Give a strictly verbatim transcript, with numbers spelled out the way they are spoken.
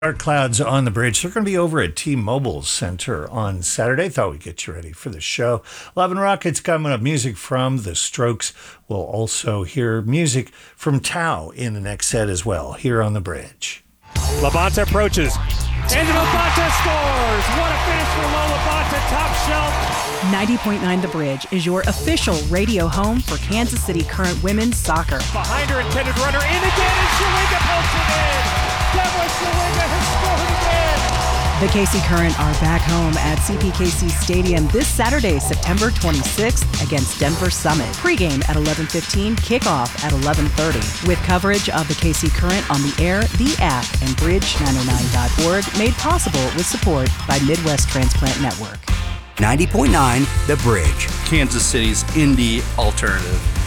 Dark clouds on the bridge. They're going to be over at T-Mobile Center on Saturday. Thought we'd get you ready for the show. Love and Rockets coming up. Music from The Strokes. We'll also hear music from Tao in the next set as well, here on the bridge. Labonte approaches. And Labonte scores! What a finish for Lo Labonte, top shelf. ninety point nine The Bridge is your official radio home for Kansas City Current women's soccer. Behind her intended runner, in again, and Shalinga pokes it in. Deborah Shalinga has scored again. The K C Current are back home at C P K C Stadium this Saturday, September twenty-sixth, against Denver Summit. Pre-game at eleven fifteen, kickoff at eleven thirty. With coverage of the K C Current on the air, the app, and bridge nine oh nine dot org, made possible with support by Midwest Transplant Network. ninety point nine The Bridge, Kansas City's indie alternative.